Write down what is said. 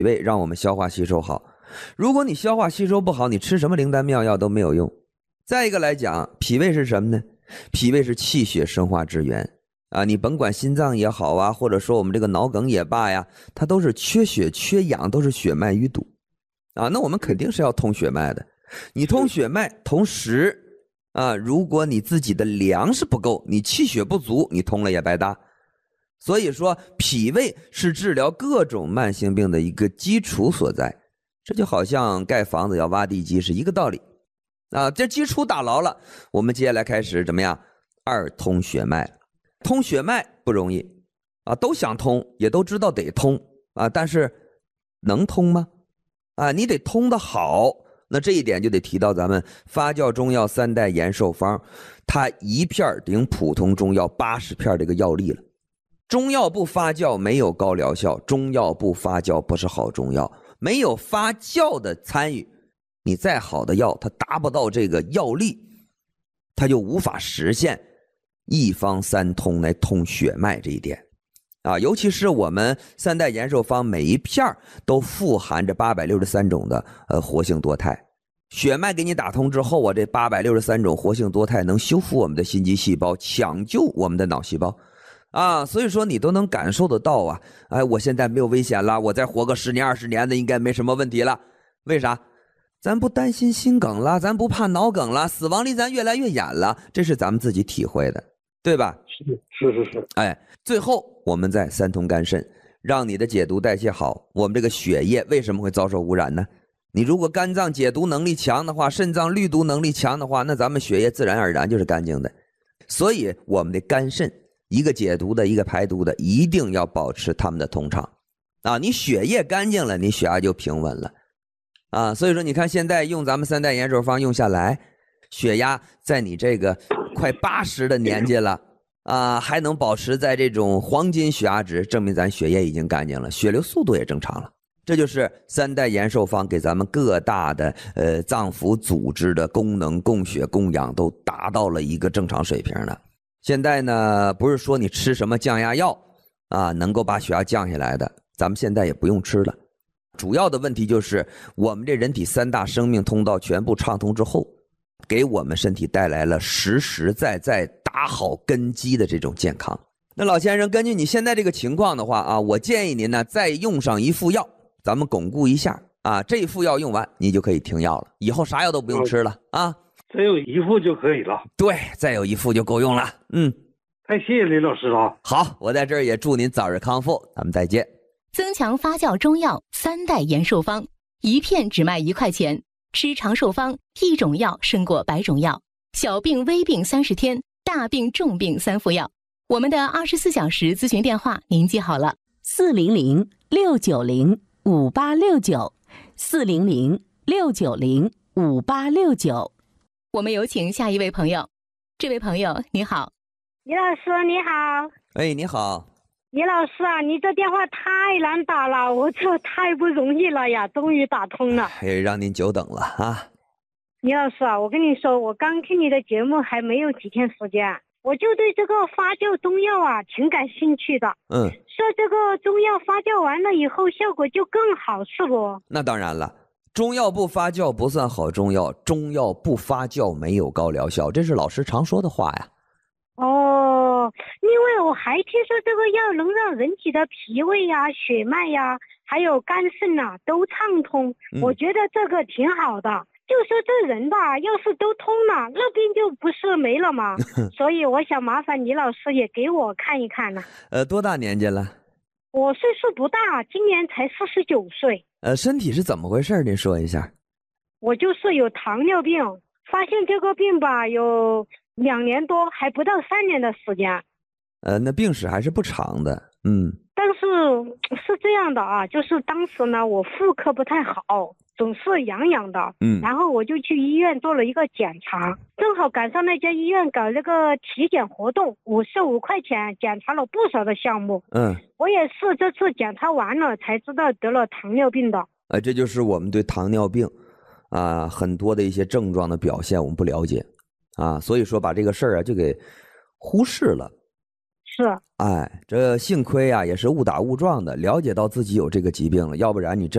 胃，让我们消化吸收好。如果你消化吸收不好，你吃什么灵丹妙药都没有用。再一个来讲，脾胃是什么呢？脾胃是气血生化之源啊，你甭管心脏也好啊，或者说我们这个脑梗也罢呀，它都是缺血缺氧，都是血脉淤堵啊。那我们肯定是要通血脉的。你通血脉，同时啊，如果你自己的粮食不够，你气血不足，你通了也白搭。所以说，脾胃是治疗各种慢性病的一个基础所在。这就好像盖房子要挖地基是一个道理啊。这基础打牢了，我们接下来开始怎么样？二通血脉。通血脉不容易啊，都想通，也都知道得通啊，但是能通吗？啊，你得通得好。那这一点就得提到咱们发酵中药3代延寿方，它1片顶普通中药80片这个药力了。中药不发酵没有高疗效，中药不发酵不是好中药。没有发酵的参与，你再好的药它达不到这个药力，它就无法实现一方三通来通血脉这一点啊。尤其是我们3代延寿方每一片都富含着863种的活性多肽，血脉给你打通之后啊，这863种活性多肽能修复我们的心肌细胞，抢救我们的脑细胞啊，所以说你都能感受得到啊！哎，我现在没有危险了，我再活个10年20年的应该没什么问题了。为啥？咱不担心心梗了，咱不怕脑梗了，死亡离咱越来越远了，这是咱们自己体会的，对吧？ 是。 哎，最后我们再3通肝肾，让你的解毒代谢好。我们这个血液为什么会遭受污染呢？你如果肝脏解毒能力强的话，肾脏滤毒能力强的话，那咱们血液自然而然就是干净的。所以我们的肝肾，一个解毒的，一个排毒的，一定要保持它们的通畅啊！你血液干净了，你血压就平稳了啊！所以说，你看现在用咱们3代延寿方用下来，血压在你这个快80的年纪了啊，还能保持在这种黄金血压值，证明咱血液已经干净了，血流速度也正常了。这就是3代延寿方给咱们各大的脏腑组织的功能、供血、供氧都达到了一个正常水平了。现在呢，不是说你吃什么降压药啊能够把血压降下来的，咱们现在也不用吃了。主要的问题就是我们这人体3大生命通道全部畅通之后，给我们身体带来了实实在在打好根基的这种健康。那老先生，根据你现在这个情况的话啊，我建议您呢再用上1副药，咱们巩固一下啊。这副药用完，你就可以停药了，以后啥药都不用吃了啊。 再有1副就可以了。 对，再有1副就够用了。 太谢谢李老师了。 好，我在这儿也祝您早日康复，咱们再见。 增强发酵中药3代延寿方，1片只卖1块钱，吃长寿方，1种药胜过100种药，小病微病30天，大病重病3副药。我们的24小时咨询电话您记好了，400-690-5869，400-690-5869。我们有请下一位朋友。这位朋友你好。 李老师你好。 哎，你好。 李老师啊，你这电话太难打了，我这太不容易了呀，终于打通了。 哎，让您久等了啊。 李老师啊，我跟你说，我刚听你的节目还没有几天时间，我就对这个发酵中药啊挺感兴趣的。说这个中药发酵完了以后效果就更好，是不？ 那当然了，中药不发酵不算好中药，中药不发酵没有高疗效，这是老师常说的话呀。 另外我还听说这个药能让人体的脾胃呀、血脉呀还有肝肾啊都畅通，我觉得这个挺好的。就说这人吧，要是都通了，那病就不是没了吗？所以我想麻烦李老师也给我看一看呢。 多大年纪了？ 我岁数不大，今年才49岁。 身体是怎么回事？您说一下。 我就是有糖尿病，发现这个病吧有2年多，还不到3年的时间。 那病史还是不长的。 但是是这样的啊，就是当时呢我妇科不太好，总是痒痒的。然后我就去医院做了一个检查，正好赶上那家医院搞那个体检活动，55块钱检查了不少的项目。我也是这次检查完了才知道得了糖尿病的。 这就是我们对糖尿病啊很多的一些症状的表现我们不了解啊，所以说把这个事儿啊就给忽视了。 是。 这幸亏啊也是误打误撞的了解到自己有这个疾病了，要不然你真